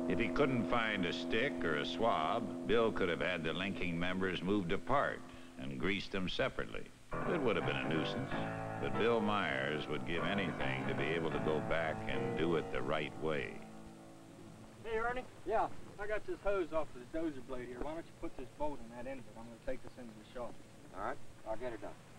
If he couldn't find a stick or a swab, Bill could have had the linking members moved apart and greased them separately. It would have been a nuisance, but Bill Myers would give anything to be able to go back and do it the right way. Hey, Ernie. Yeah. I got this hose off of the dozer blade here. Why don't you put this bolt in that end of it? I'm going to take this into the shop. All right, I'll get it done.